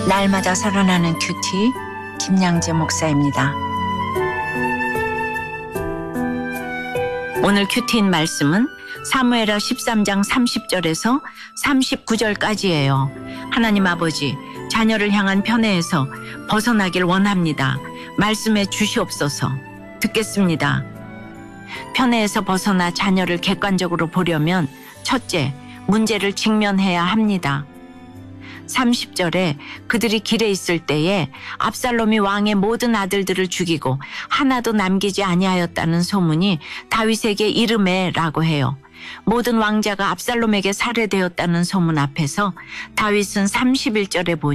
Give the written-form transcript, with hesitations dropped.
날마다 살아나는 큐티 김양재 목사입니다. 오늘 큐티인 말씀은 사무엘하 13장 30절에서 39절까지예요. 하나님 아버지, 자녀를 향한 편애에서 벗어나길 원합니다. 말씀해 주시옵소서. 듣겠습니다. 편애에서 벗어나 자녀를 객관적으로 보려면 첫째, 문제를 직면해야 합니다. 30절에 그들이 길에 있을 때에 압살롬이 왕의 모든 아들들을 죽이고 하나도 남기지 아니하였다는 소문이 다윗에게 이르매라고 해요. 모든 왕자가 압살롬에게 살해되었다는 소문 앞에서 다윗은 31절에 보니